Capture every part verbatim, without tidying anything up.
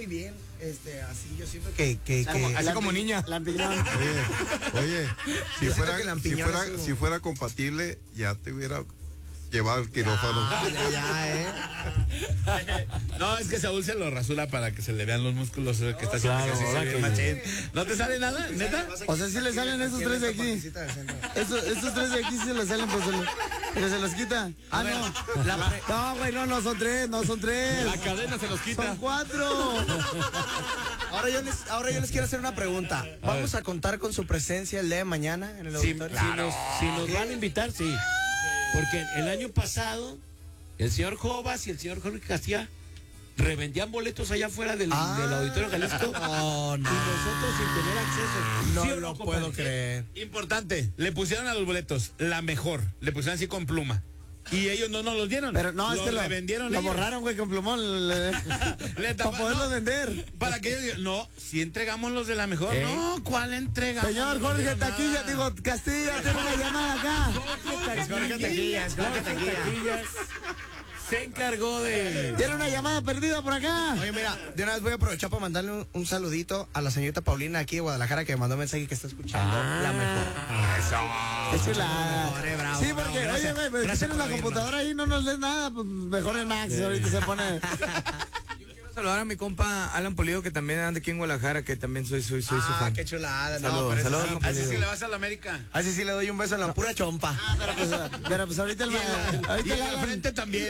bien, este, así yo siento que... que, o sea, que así como niña. Oye, oye, si Yo fuera, siento que si, Lampiñón fuera, es un- si fuera compatible, ya te hubiera llevado el quirófano. Ah, ya, ya, eh. No, es que Saúl se lo rasura para que se le vean los músculos que está haciendo claro, ejercicio ahora bien que- machín. ¿No te sale nada, neta? O sea, sí le salen esos tres de aquí. Estos, estos tres de aquí sí le salen, pues se, lo- que se los quita. Ah, no. La pre- No, güey, no, no son tres, no son tres. La cadena se los quita. Son cuatro. Ahora yo les, ahora yo les quiero hacer una pregunta. ¿Vamos a contar con su presencia el día de mañana en el Sí, auditorio? si, nos, si nos van a invitar, sí. Porque el año pasado, el señor Jovas y el señor Jorge Castilla revendían boletos allá afuera del, Ah. del Auditorio Jalisco. No, no. Y nosotros sin tener acceso. No ¿Sí o lo compadre? puedo creer. Importante, le pusieron a los boletos la mejor, le pusieron así con pluma. Y ellos no nos los dieron. Pero no, es los que lo, revendieron lo ellos. borraron, güey, con plumón. le- Le para tapa- poderlo no, vender. Para que ellos digan, no, si entregamos los de la mejor. ¿Eh? No, ¿cuál entregamos? Señor Jorge Taquilla, digo, Castilla, tengo una llamada acá. Jorge Taquillas, Jorge Taquillas se encargó de... Tiene una llamada perdida por acá. Oye, mira, de una vez voy a aprovechar para mandarle un, un saludito a la señorita Paulina aquí de Guadalajara que me mandó un mensaje que está escuchando la mejor. Es chulada. Hombre, bravo, Sí, porque, bravo, oye, gracias. güey, pues si Gracias tienes por la oírnos. computadora ahí, no nos lees nada, pues mejor el Max, ahorita se pone. Saludar a mi compa Alan Polido, que también anda aquí en Guadalajara, que también soy, soy, soy su Ah, fan. qué chulada. No, Saludos, pero ese saludos, sí, compa. Así es que le vas a la América. así sí le doy un beso en la pura chompa. Pero pues, pero pues ahorita el Y en la, ahorita y el en la Alan- frente también.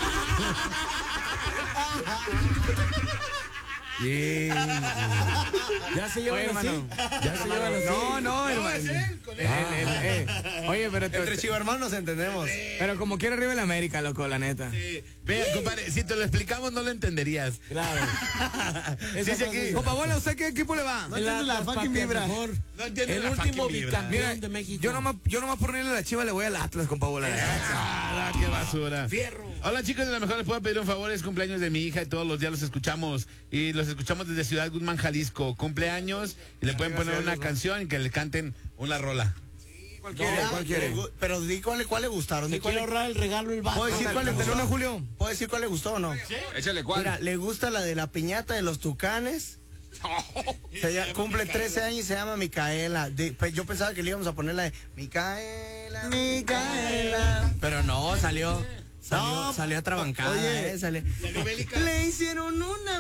Sí. Ya se llevan Oye, así. hermano. Ya se llevan así. No, no, hermano. es él, con él. Eh, eh, eh. Oye, pero, te- Entre chivo hermanos nos entendemos. pero como quiere arriba el América, loco, la neta. Sí. Vea, compadre, si te lo explicamos no lo entenderías. Claro. Sí, sí, aquí. Compa, bueno, ¿usted qué equipo le va? No entiende la fucking vibra. Mejor. No entiende El la último fucking vibra. bicampeón Mira, de México. yo nomás, yo nomás por unirle a la Chiva le voy al Atlas, compa Bola. Ah, qué basura. Fierro. Hola chicos, de la mejor les puedo pedir un favor, es cumpleaños de mi hija y todos los días los escuchamos y los escuchamos desde Ciudad Guzmán, Jalisco. Cumpleaños y le pueden poner una canción y que le canten una rola. ¿Cuál quiere? ¿Cuál quiere? Pero di cuál, cuál le gustaron. Di Se cuál quiere le- ahorrar el regalo el vato. ¿Puedo decir cuál le ¿Del gustó? uno de julio? ¿Puedo decir cuál le gustó o no? Échale cuál. Mira, le gusta la de la piñata de los tucanes. Se llama- cumple trece años y se llama Micaela. De- pues yo pensaba que le íbamos a poner la de Micaela, Micaela. Pero no, salió. Salió, No, salió atrabancada. oye, eh, salió. Salió bélica. Le hicieron una.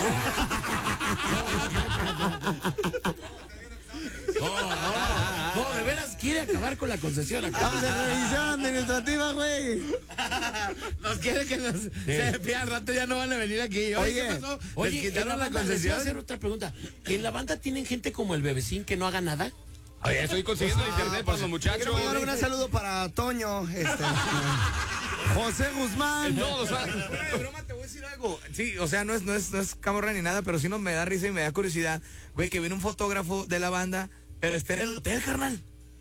No, no, no, de veras quiere acabar con la concesión acá. Estamos en revisión administrativa, güey. Nos quiere que nos se pida al rato, ya no van a venir aquí. Oye, Oye, ¿qué pasó? ¿Les Oye, en la quitaron la banda, les voy a hacer concesión? otra pregunta. ¿En la banda tienen gente como el bebecín que no haga nada? Oye, estoy consiguiendo internet para los muchachos. Quiero mandar un saludo para Toño. Este, José Guzmán. Todos, ¿sabes? De broma, te voy a decir algo. Sí, o sea, no es, no es, no es camorra ni nada, pero sí no me da risa y me da curiosidad. Güey, que viene un fotógrafo de la banda, pero espera en el hotel, carnal.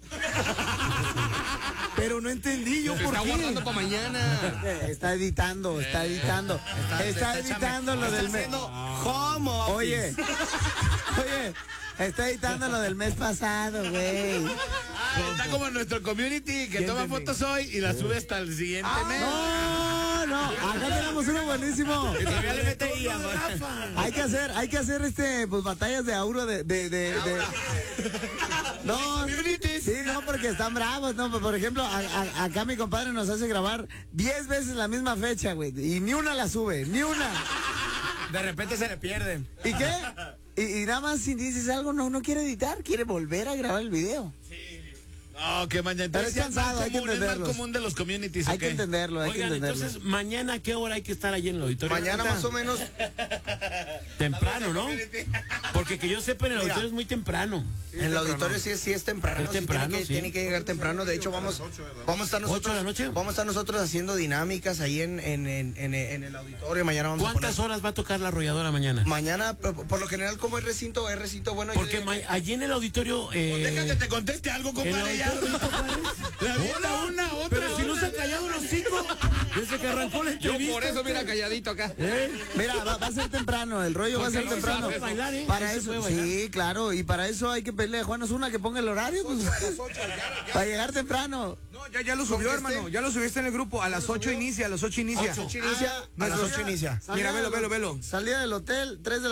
Pero no entendí yo Se por está qué. guardando para mañana. Eh, Está editando, está editando. Está editando lo del mes. home office. Oye, oye, está editando lo del mes pasado, güey. Ah, está como en nuestro community que toma fotos hoy y las sube hasta el siguiente mes. No, no, acá tenemos uno buenísimo. Todavía le mete I A, Hay que hacer, hay que hacer este, pues batallas de aura de, de, de, de- No, sí, no, porque están bravos, no, por ejemplo, a- a- acá mi compadre nos hace grabar diez veces la misma fecha, güey, y ni una la sube, ni una. De repente se le pierden. ¿Y qué? Y, y nada más si dices algo, no, no quiere editar, quiere volver a grabar el video. No, que mañana. Pero es Entonces, ya cansado, más hay que común, es más entenderlos. común de los communities. Hay ¿o que qué? entenderlo, hay que Oigan, entenderlo. entonces, mañana, ¿a qué hora hay que estar allí en el auditorio? Mañana más o menos. Temprano, ¿no? Porque que yo sepa, en el Mira. auditorio es muy temprano. En el auditorio sí, es- sí es temprano. Es sí temprano, tiene, que, sí. tiene que llegar temprano. De hecho, vamos, vamos a estar nosotros. ¿Ocho de la noche? Vamos a estar nosotros haciendo dinámicas ahí en, en, en, en, en el auditorio. Mañana vamos a ¿Cuántas poner. horas va a tocar la arrolladora mañana? Mañana, por, por lo general, como es recinto, es recinto bueno. yo Porque digo ma- que- allí en el auditorio... Eh, Deja que te conteste algo, el compadre. Ya. auditorio Benito Juárez. La vida, una, otra. Pero si no se otra. han callado los cinco desde que arrancó la Yo entrevista. por eso, mira, calladito acá. ¿Eh? Mira, va, va a ser temprano, el rollo va a Porque ser no temprano. sabes bailar, ¿eh? Para Ahí se eso, puede bailar. sí, claro, y para eso hay que pedirle a Juan Osuna que ponga el horario, pues, para llegar temprano. No, ya, ya lo subió, hermano. Ya lo subiste en el grupo. A las ocho inicia, a las ocho inicia. ocho inicia, a las ocho inicia. Mira, velo, velo, velo. Salida del hotel, tres de la